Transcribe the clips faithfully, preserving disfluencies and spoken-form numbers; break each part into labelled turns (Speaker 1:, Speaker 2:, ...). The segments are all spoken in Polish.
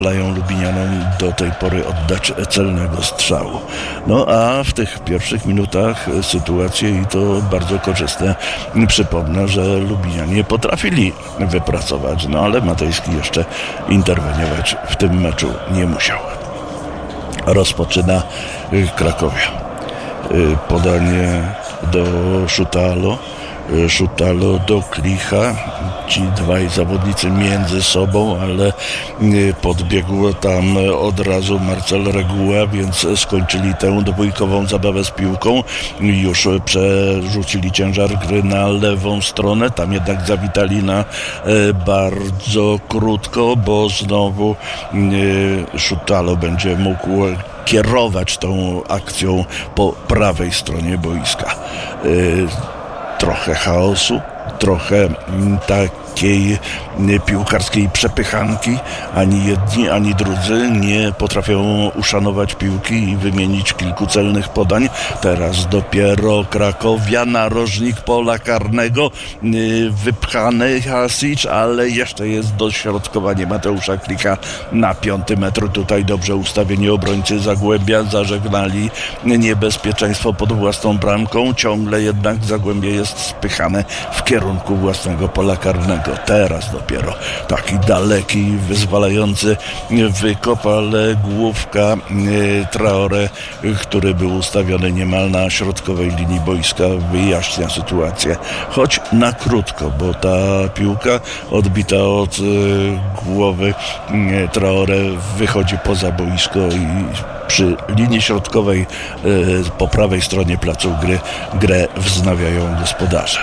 Speaker 1: pozwalają Lubinianom do tej pory oddać celnego strzału. No a w tych pierwszych minutach sytuacje i to bardzo korzystne. Przypomnę, że Lubinianie potrafili wypracować, no ale Madejski jeszcze interweniować w tym meczu nie musiał. Rozpoczyna Krakowia. Podanie do Szutalo. Szutalo do Klicha. Ci dwaj zawodnicy między sobą, ale podbiegł tam od razu Marcel Reguła, więc skończyli tę dwójkową zabawę z piłką. Już przerzucili ciężar gry na lewą stronę. Tam jednak zawitali na bardzo krótko, bo znowu Szutalo będzie mógł kierować tą akcją po prawej stronie boiska. Trochę chaosu, trochę takiej piłkarskiej przepychanki. Ani jedni, ani drudzy nie potrafią uszanować piłki i wymienić kilku celnych podań. Teraz dopiero Krakowia, narożnik pola karnego, wypchany Hasic, ale jeszcze jest dośrodkowanie Mateusza Klicha na piąty metr. Tutaj dobrze ustawieni obrońcy Zagłębia zażegnali niebezpieczeństwo pod własną bramką. Ciągle jednak Zagłębie jest spychane w kierunku własnego pola karnego. Teraz dopiero taki daleki, wyzwalający wykop, ale główka Traore, który był ustawiony niemal na środkowej linii boiska, wyjaśnia sytuację. Choć na krótko, bo ta piłka odbita od głowy Traore wychodzi poza boisko i przy linii środkowej po prawej stronie placu gry grę wznawiają gospodarze.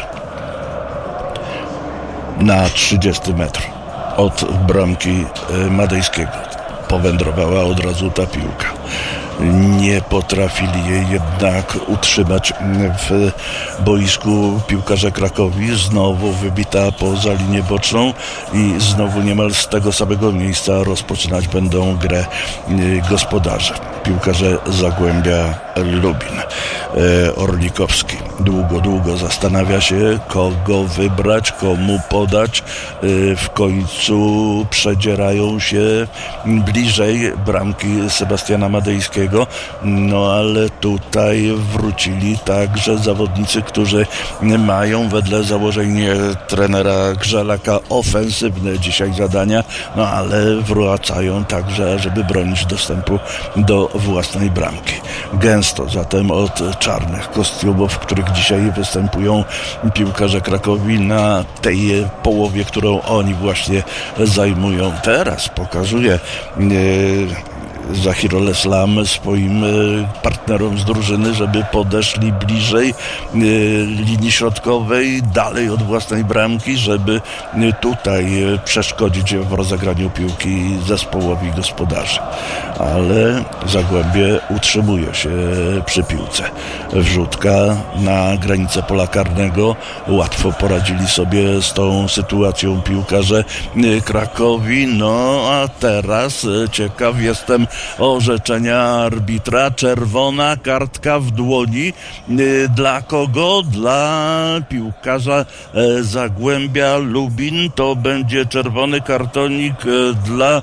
Speaker 1: Na trzydziesty metr od bramki Madejskiego powędrowała od razu ta piłka. Nie potrafili jej jednak utrzymać w boisku piłkarze Krakowi. Znowu wybita poza linię boczną i znowu niemal z tego samego miejsca rozpoczynać będą grę gospodarze. Piłkarze Zagłębia Lubin. Orlikowski długo, długo zastanawia się, kogo wybrać, komu podać. W końcu przedzierają się bliżej bramki Sebastiana Madejskiego. No ale tutaj wrócili także zawodnicy, którzy mają wedle założeń trenera Grzelaka ofensywne dzisiaj zadania, no ale wracają także, żeby bronić dostępu do własnej bramki. Gęsto zatem od czarnych kostiumów, w których dzisiaj występują piłkarze Krakowi na tej połowie, którą oni właśnie zajmują. Teraz pokazuje yy, Zahirol Islam swoim partnerom z drużyny, żeby podeszli bliżej linii środkowej, dalej od własnej bramki, żeby tutaj przeszkodzić w rozegraniu piłki zespołowi gospodarzy. Ale Zagłębie utrzymuje się przy piłce. Wrzutka na granicę pola karnego. Łatwo poradzili sobie z tą sytuacją piłkarze Krakowi. No a teraz ciekaw jestem orzeczenia arbitra. Czerwona kartka w dłoni. Dla kogo? Dla piłkarza Zagłębia Lubin. To będzie czerwony kartonik dla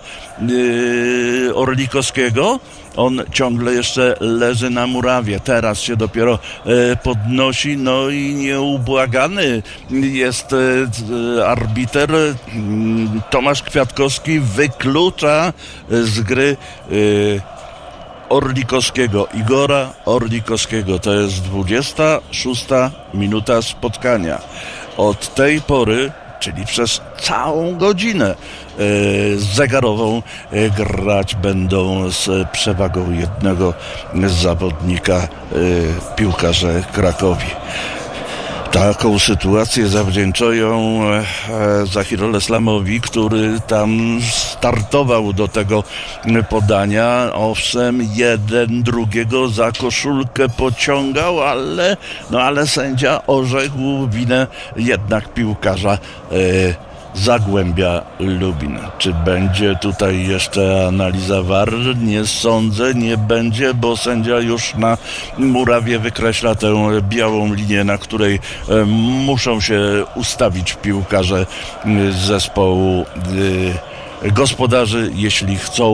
Speaker 1: Orlikowskiego. On ciągle jeszcze leży na murawie. Teraz się dopiero e, podnosi. No i nieubłagany jest e, arbiter. Tomasz Kwiatkowski wyklucza z gry e, Orlikowskiego. Igora Orlikowskiego. To jest dwudziesta szósta minuta spotkania. Od tej pory, czyli przez całą godzinę e, zegarową e, grać będą z przewagą jednego zawodnika e, piłkarze Krakowi. Taką sytuację zawdzięczają e, Zahirol Islamowi, który tam startował do tego podania. Owszem, jeden drugiego za koszulkę pociągał, ale, no ale sędzia orzekł winę jednak piłkarza e, Zagłębia Lubin. Czy będzie tutaj jeszcze analiza V A R? Nie sądzę, nie będzie, bo sędzia już na murawie wykreśla tę białą linię, na której muszą się ustawić piłkarze zespołu gospodarzy, jeśli chcą